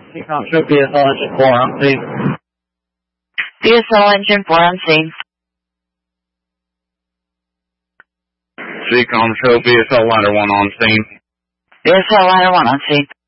Seacom show BSL engine 4 on scene. BSL engine 4 on scene. Seacom show BSL ladder 1 on scene. BSL ladder 1 on scene.